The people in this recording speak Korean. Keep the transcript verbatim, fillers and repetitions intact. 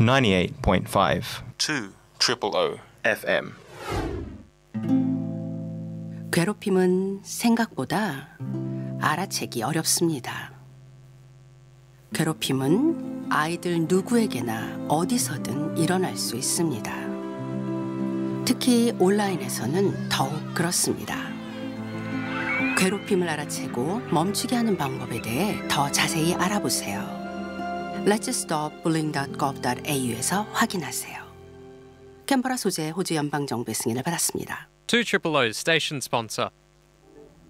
ninety-eight point five two triple O 에프엠. 괴롭힘은 생각보다 알아채기 어렵습니다. 괴롭힘은 아이들 누구에게나 어디서든 일어날 수 있습니다. 특히 온라인에서는 더욱 그렇습니다. 괴롭힘을 알아채고 멈추게 하는 방법에 대해 더 자세히 알아보세요. let's stop bullying dot gov dot au에서 확인하세요. 캔버라 소재 호주 연방정부의 승인을 받았습니다. two O's station sponsor.